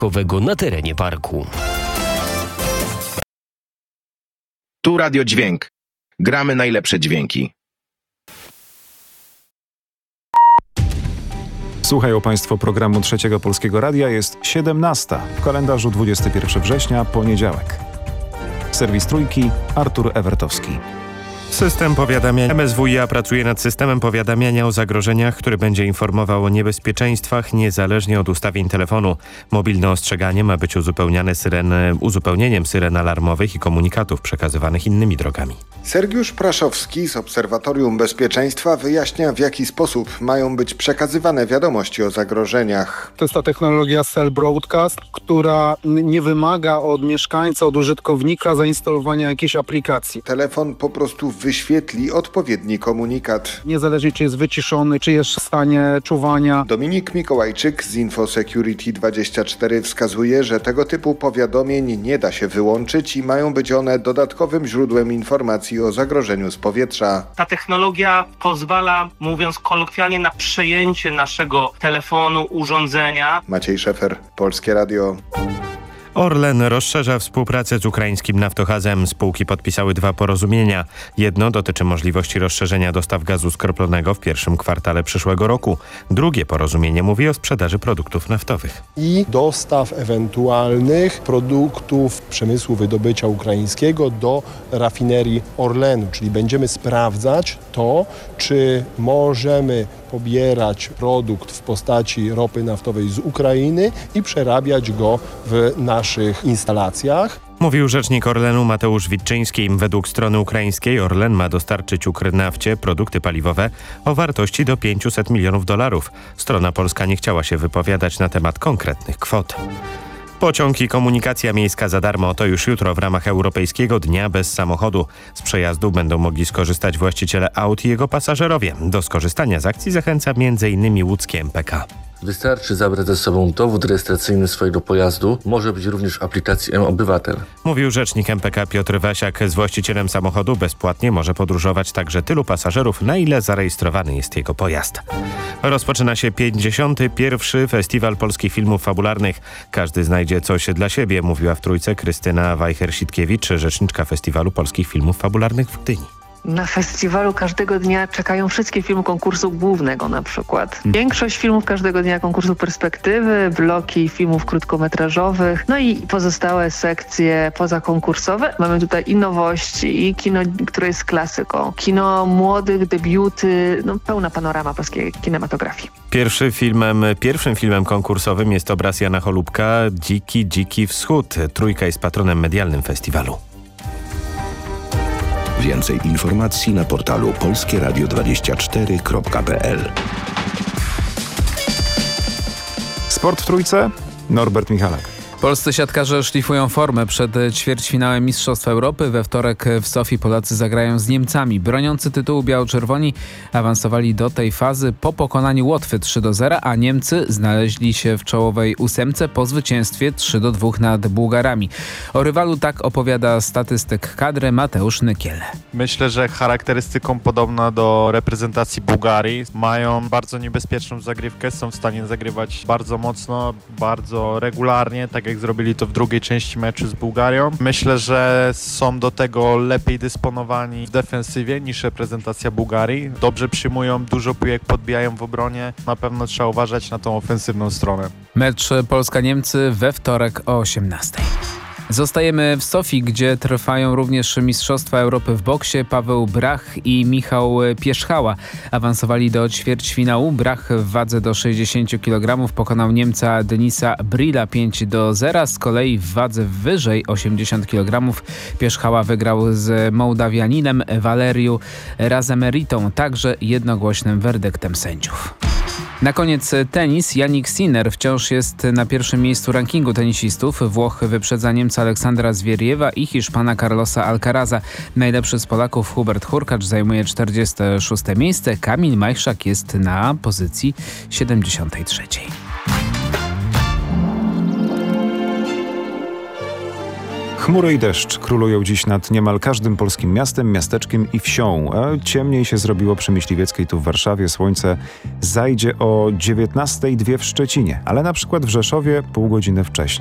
na terenie parku. Tu Radio Dźwięk. Gramy najlepsze dźwięki. Słuchają Państwo programu Trzeciego Polskiego Radia. Jest 17. W kalendarzu 21 września, poniedziałek. Serwis Trójki, Artur Ewertowski. System powiadamiania. MSWiA pracuje nad systemem powiadamiania o zagrożeniach, który będzie informował o niebezpieczeństwach niezależnie od ustawień telefonu. Mobilne ostrzeganie ma być uzupełnieniem syren alarmowych i komunikatów przekazywanych innymi drogami. Sergiusz Praszowski z Obserwatorium Bezpieczeństwa wyjaśnia, w jaki sposób mają być przekazywane wiadomości o zagrożeniach. To jest ta technologia Cell Broadcast, która nie wymaga od mieszkańca, od użytkownika zainstalowania jakiejś aplikacji. Telefon po prostu wyświetli odpowiedni komunikat. Niezależnie czy jest wyciszony, czy jest w stanie czuwania. Dominik Mikołajczyk z InfoSecurity24 wskazuje, że tego typu powiadomień nie da się wyłączyć i mają być one dodatkowym źródłem informacji o zagrożeniu z powietrza. Ta technologia pozwala, mówiąc kolokwialnie, na przejęcie naszego telefonu, urządzenia. Maciej Szefer, Polskie Radio. Orlen rozszerza współpracę z ukraińskim Naftogazem. Spółki podpisały 2 porozumienia. Jedno dotyczy możliwości rozszerzenia dostaw gazu skroplonego w pierwszym kwartale przyszłego roku. Drugie porozumienie mówi o sprzedaży produktów naftowych. I dostaw ewentualnych produktów przemysłu wydobycia ukraińskiego do rafinerii Orlenu. Czyli będziemy sprawdzać to, czy możemy pobierać produkt w postaci ropy naftowej z Ukrainy i przerabiać go w naszych instalacjach. Mówił rzecznik Orlenu Mateusz Witczyński. Według strony ukraińskiej Orlen ma dostarczyć Ukrnafcie produkty paliwowe o wartości do $500 milionów. Strona polska nie chciała się wypowiadać na temat konkretnych kwot. Pociąg i komunikacja miejska za darmo to już jutro w ramach Europejskiego Dnia Bez Samochodu. Z przejazdu będą mogli skorzystać właściciele aut i jego pasażerowie. Do skorzystania z akcji zachęca m.in. łódzkie MPK. Wystarczy zabrać ze sobą dowód rejestracyjny swojego pojazdu. Może być również w aplikacji mObywatel. Mówił rzecznik MPK Piotr Wasiak. Z właścicielem samochodu bezpłatnie może podróżować także tylu pasażerów, na ile zarejestrowany jest jego pojazd. Rozpoczyna się 51. Festiwal Polskich Filmów Fabularnych. Każdy znajdzie coś dla siebie, mówiła w Trójce Krystyna Wajcher-Sitkiewicz, rzeczniczka Festiwalu Polskich Filmów Fabularnych w Gdyni. Na festiwalu każdego dnia czekają wszystkie filmy konkursu głównego na przykład. Większość filmów każdego dnia konkursu Perspektywy, bloki filmów krótkometrażowych, no i pozostałe sekcje pozakonkursowe. Mamy tutaj i nowości, i kino, które jest klasyką, kino młodych, debiuty, pełna panorama polskiej kinematografii. Pierwszym filmem konkursowym jest obraz Jana Cholubka Dziki Wschód. Trójka jest patronem medialnym festiwalu. Więcej informacji na portalu polskieradio24.pl. Sport w Trójce, Norbert Michalak. Polscy siatkarze szlifują formę przed ćwierćfinałem Mistrzostw Europy. We wtorek w Sofii Polacy zagrają z Niemcami. Broniący tytułu biało-czerwoni awansowali do tej fazy po pokonaniu Łotwy 3-0, a Niemcy znaleźli się w czołowej 8 po zwycięstwie 3-2 nad Bułgarami. O rywalu tak opowiada statystyk kadry Mateusz Nykiel. Myślę, że charakterystyką podobna do reprezentacji Bułgarii. Mają bardzo niebezpieczną zagrywkę, są w stanie zagrywać bardzo mocno, bardzo regularnie, tak jak zrobili to w drugiej części meczu z Bułgarią. Myślę, że są do tego lepiej dysponowani w defensywie niż reprezentacja Bułgarii. Dobrze przyjmują, dużo piłek podbijają w obronie. Na pewno trzeba uważać na tą ofensywną stronę. Mecz Polska-Niemcy we wtorek o 18:00. Zostajemy w Sofii, gdzie trwają również Mistrzostwa Europy w boksie. Paweł Brach i Michał Pierzchała awansowali do ćwierćfinału. Brach w wadze do 60 kg pokonał Niemca Denisa Brilla 5-0. Z kolei w wadze wyżej 80 kg Pierzchała wygrał z Mołdawianinem Waleriu Razemeritą, także jednogłośnym werdyktem sędziów. Na koniec tenis. Jannik Sinner wciąż jest na pierwszym miejscu rankingu tenisistów. Włoch wyprzedza Niemca Aleksandra Zwieriewa i Hiszpana Carlosa Alcaraza. Najlepszy z Polaków Hubert Hurkacz zajmuje 46. miejsce. Kamil Majchrzak jest na pozycji 73. Chmury i deszcz królują dziś nad niemal każdym polskim miastem, miasteczkiem i wsią. A ciemniej się zrobiło przy Myśliwieckiej tu w Warszawie. Słońce zajdzie o 19:02 w Szczecinie, ale na przykład w Rzeszowie pół godziny wcześniej.